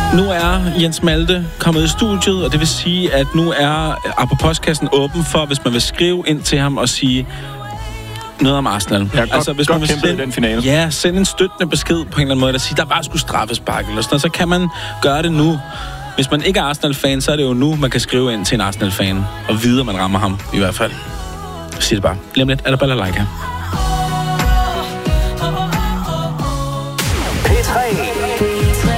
Nu er Jens Malte kommet i studiet, og det vil sige, at nu er Apropos-kassen åben for, hvis man vil skrive ind til ham og sige noget om Arsenal. Ja, altså, hvis man vil sende den finale. Ja, send en støttende besked på en eller anden måde, der siger, der var sgu straffespark eller sådan noget, så kan man gøre det nu. Hvis man ikke er Arsenal-fan, så er det jo nu, man kan skrive ind til en Arsenal-fan og vide, at man rammer ham i hvert fald. Sig det bare. Lige om lidt er der balalaika. P3